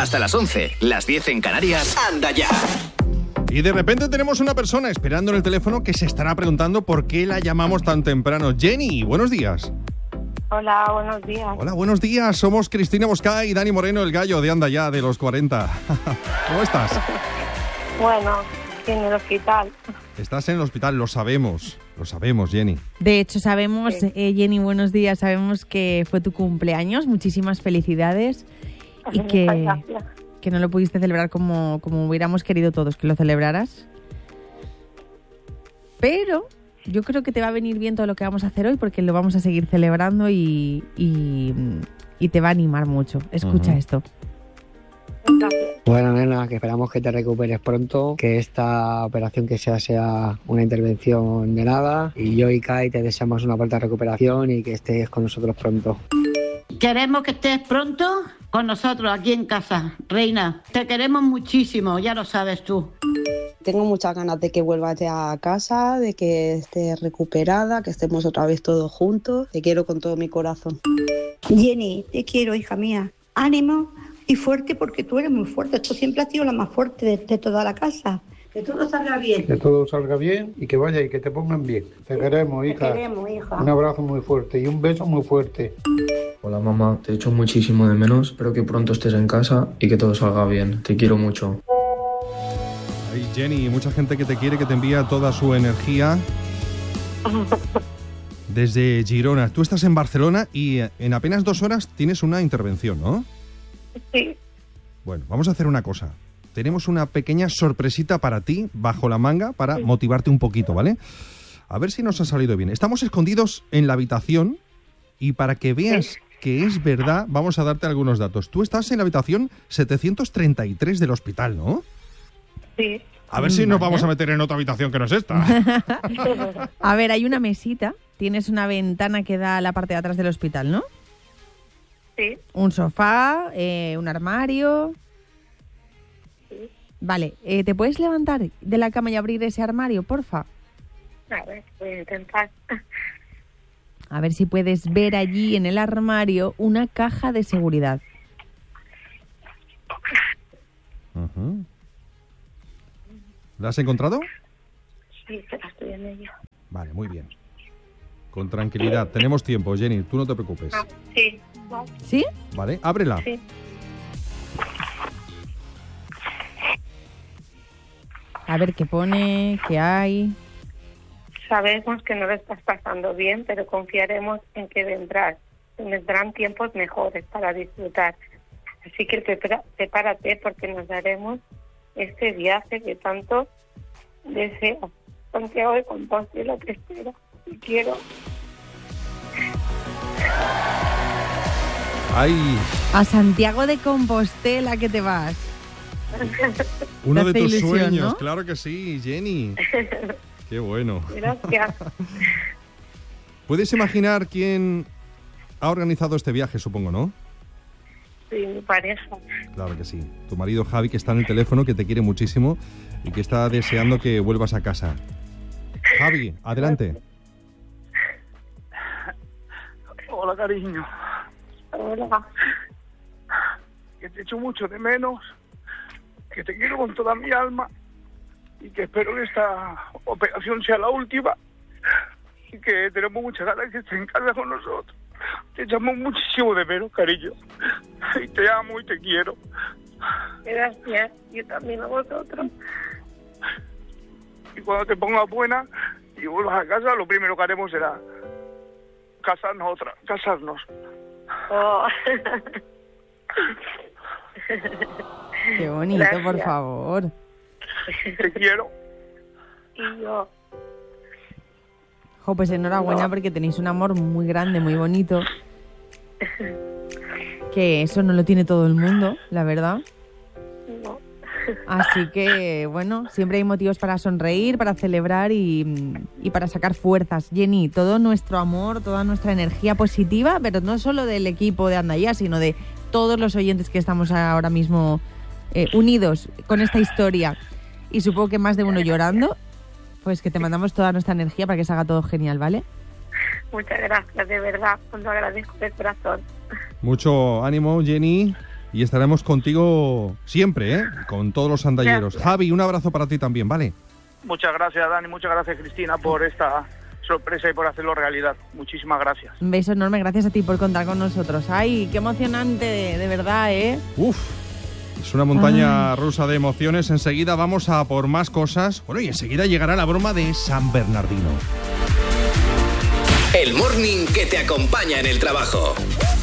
Hasta las 11, las 10 en Canarias. ¡Anda ya! Y de repente tenemos una persona esperando en el teléfono que se estará preguntando por qué la llamamos tan temprano. Jenny, buenos días. Hola, buenos días. Hola, buenos días. Somos Cristina Boscay y Dani Moreno, el gallo de Anda Ya, de los 40. ¿Cómo estás? Bueno, en el hospital. Estás en el hospital, lo sabemos, Jenny. De hecho, sabemos, Sí. Jenny, buenos días, sabemos que fue tu cumpleaños, muchísimas felicidades y Muchas que gracias. no lo pudiste celebrar como hubiéramos querido todos que lo celebraras. Pero yo creo que te va a venir bien todo lo que vamos a hacer hoy porque lo vamos a seguir celebrando y te va a animar mucho. Escucha esto. Gracias. Bueno, nena, que esperamos que te recuperes pronto, que esta operación que sea una intervención de nada. Y yo y Kai te deseamos una pronta recuperación y que estés con nosotros pronto. Queremos que estés pronto con nosotros aquí en casa, reina. Te queremos muchísimo, ya lo sabes tú. Tengo muchas ganas de que vuelvas ya a casa, de que estés recuperada, que estemos otra vez todos juntos. Te quiero con todo mi corazón. Jenny, te quiero, hija mía. Ánimo y fuerte porque tú eres muy fuerte. Tú siempre has sido la más fuerte de toda la casa. Que todo salga bien. Que todo salga bien y que vaya y que te pongan bien. Te queremos, hija. Te queremos, hija. Un abrazo muy fuerte y un beso muy fuerte. Hola mamá, te echo muchísimo de menos. Espero que pronto estés en casa y que todo salga bien. Te quiero mucho. Ay, Jenny, mucha gente que te quiere, que te envía toda su energía desde Girona. Tú estás en Barcelona y en apenas 2 horas tienes una intervención, ¿no? Sí. Bueno, vamos a hacer una cosa. Tenemos una pequeña sorpresita para ti, bajo la manga, para motivarte un poquito, ¿vale? A ver si nos ha salido bien. Estamos escondidos en la habitación y para que veas que es verdad, vamos a darte algunos datos. Tú estás en la habitación 733 del hospital, ¿no? Sí. A ver si nos vamos a meter en otra habitación que no es esta. A ver, hay una mesita, tienes una ventana que da a la parte de atrás del hospital, ¿no? Sí. Un sofá, un armario. Sí. Vale, ¿te puedes levantar de la cama y abrir ese armario, porfa? A ver, voy a intentar. A ver si puedes ver allí en el armario una caja de seguridad. Ujú. ¿La has encontrado? Sí, espera, estoy en ello. Vale, muy bien. Con tranquilidad. Tenemos tiempo, Jenny, tú no te preocupes. Ah, sí. Vale. ¿Sí? Vale, ábrela. Sí. A ver qué pone, qué hay. Sabemos que no lo estás pasando bien, pero confiaremos en que vendrán tiempos mejores para disfrutar. Así que prepárate porque nos daremos este viaje que tanto deseo. Santiago de Compostela te espero y quiero. Ay, A Santiago de Compostela que te vas. uno Te de hace tus ilusión, sueños, ¿no? claro que sí, Jenny. Qué bueno. Gracias. ¿Puedes imaginar quién ha organizado este viaje, supongo, no? Sí, mi pareja. Claro que sí. Tu marido Javi, que está en el teléfono, que te quiere muchísimo y que está deseando que vuelvas a casa. Javi, adelante. Hola, cariño. Hola. Que te echo mucho de menos, que te quiero con toda mi alma y que espero que esta operación sea la última y que tenemos muchas ganas de que estés en casa con nosotros. Te echamos muchísimo de menos, cariño. Y te amo y te quiero. Gracias. Yo también a vosotros. Y cuando te pongas buena y vuelvas a casa, lo primero que haremos será casarnos. Oh. Qué bonito, Gracias. por favor. Te quiero. Y yo. Jo, pues enhorabuena porque tenéis un amor muy grande, muy bonito. Que eso no lo tiene todo el mundo, la verdad. No. Así que, bueno, siempre hay motivos para sonreír, para celebrar y para sacar fuerzas. Jenny, todo nuestro amor, toda nuestra energía positiva, pero no solo del equipo de Anda Ya, sino de todos los oyentes que estamos ahora mismo unidos con esta historia. Y supongo que más de uno llorando, pues que te mandamos toda nuestra energía para que salga todo genial, ¿vale? Muchas gracias, de verdad. Os lo agradezco de corazón. Mucho ánimo, Jenny. Y estaremos contigo siempre, ¿eh? Con todos los andalleros. Javi, un abrazo para ti también, ¿vale? Muchas gracias, Dani, muchas gracias, Cristina, por esta sorpresa y por hacerlo realidad. Muchísimas gracias. Un beso enorme, gracias a ti por contar con nosotros. Ay, qué emocionante, de verdad, ¿eh? Uf, es una montaña rusa de emociones. Enseguida vamos a por más cosas. Bueno, y enseguida llegará la broma de San Bernardino. El morning que te acompaña en el trabajo.